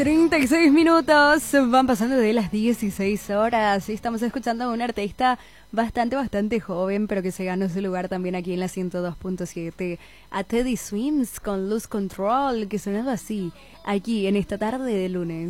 36 minutos, van pasando de las 16 horas y estamos escuchando a un artista bastante joven, pero que se ganó su lugar también aquí en la 102.7, a Teddy Swims con Lose Control, que sonaba así, aquí en esta tarde de lunes.